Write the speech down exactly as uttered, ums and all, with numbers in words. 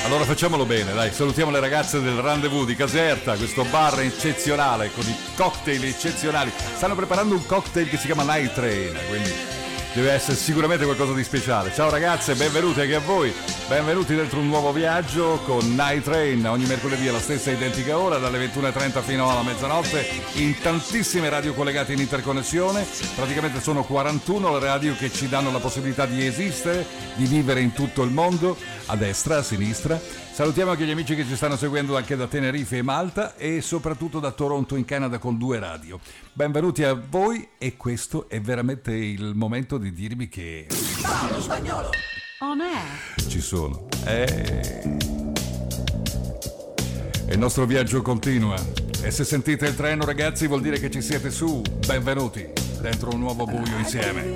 Allora facciamolo bene, dai, salutiamo le ragazze del Rendezvous di Caserta, questo bar eccezionale con i cocktail eccezionali. Stanno preparando un cocktail che si chiama Night Train, quindi deve essere sicuramente qualcosa di speciale. Ciao ragazze, benvenuti anche a voi, benvenuti dentro un nuovo viaggio con Night Train, ogni mercoledì alla stessa identica ora, dalle ventuno e trenta fino alla mezzanotte, in tantissime radio collegate in interconnessione. Praticamente sono quarantuno le radio che ci danno la possibilità di esistere, di vivere in tutto il mondo, a destra, a sinistra. Salutiamo anche gli amici che ci stanno seguendo anche da Tenerife e Malta e soprattutto da Toronto in Canada con due radio. Benvenuti a voi e questo è veramente il momento di dirvi che Paolo Spagnolo on air ci sono. Eh... E il nostro viaggio continua. E se sentite il treno, ragazzi, vuol dire che ci siete su. Benvenuti dentro un nuovo buio insieme.